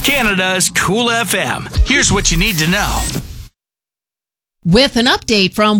Canada's Cool FM. Here's what you need to know. With an update from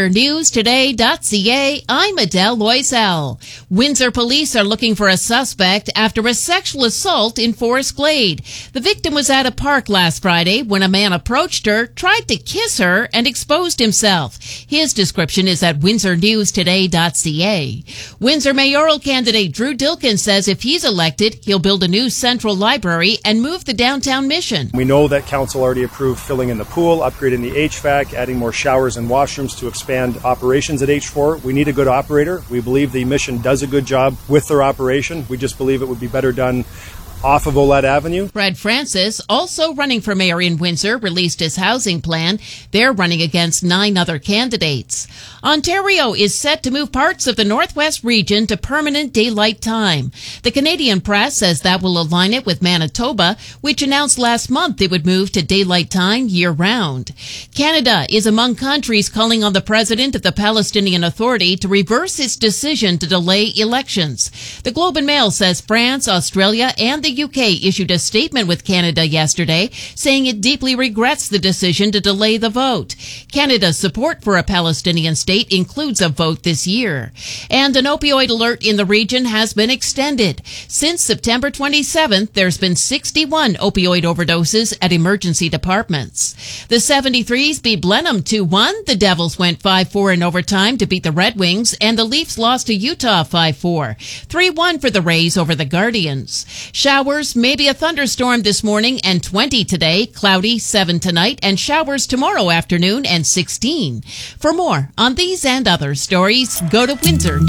WindsorNewsToday.ca, I'm Adele Loisel. Windsor police are looking for a suspect after a sexual assault in Forest Glade. The victim was at a park last Friday when a man approached her, tried to kiss her, and exposed himself. His description is at WindsorNewsToday.ca. Windsor mayoral candidate Drew Dilkin says if he's elected, he'll build a new central library and move the downtown mission. We know that council already approved filling in the pool, upgrading the HVAC, adding more showers and washrooms to expand operations at H4. We need a good operator. We believe the mission does a good job with their operation. We just believe it would be better done off of Olette Avenue. Fred Francis, also running for mayor in Windsor, released his housing plan. They're running against 9 other candidates. Ontario is set to move parts of the Northwest region to permanent daylight time. The Canadian press says that will align it with Manitoba, which announced last month it would move to daylight time year-round. Canada is among countries calling on the president of the Palestinian Authority to reverse its decision to delay elections. The Globe and Mail says France, Australia, and the UK issued a statement with Canada yesterday saying it deeply regrets the decision to delay the vote. Canada's support for a Palestinian state includes a vote this year. And an opioid alert in the region has been extended. Since September 27th, there's been 61 opioid overdoses at emergency departments. The 73s beat Blenheim 2-1. The Devils went 5-4 in overtime to beat the Red Wings, and the Leafs lost to Utah 5-4. 3-1 for the Rays over the Guardians. Showers, maybe a thunderstorm this morning and 20 today, cloudy 7 tonight, and showers tomorrow afternoon and 16. For more on these and other stories, go to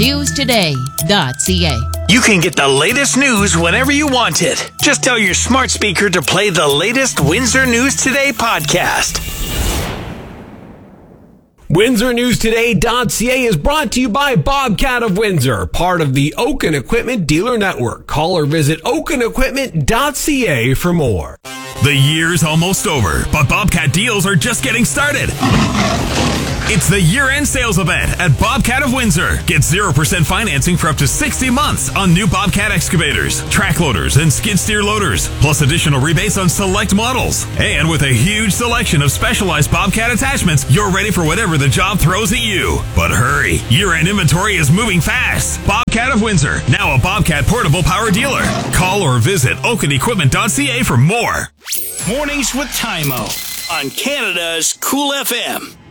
WindsorNewsToday.ca. You can get the latest news whenever you want it. Just tell your smart speaker to play the latest Windsor News Today podcast. WindsorNewsToday.ca is brought to you by Bobcat of Windsor, part of the Oaken Equipment Dealer Network. Call or visit OakenEquipment.ca for more. The year's almost over, but Bobcat deals are just getting started. It's the year-end sales event at Bobcat of Windsor. Get 0% financing for up to 60 months on new Bobcat excavators, track loaders, and skid steer loaders, plus additional rebates on select models. And with a huge selection of specialized Bobcat attachments, you're ready for whatever the job throws at you. But hurry, year-end inventory is moving fast. Bobcat of Windsor, now a Bobcat portable power dealer. Call or visit OakenEquipment.ca for more. Mornings with Tymo on Canada's Cool FM.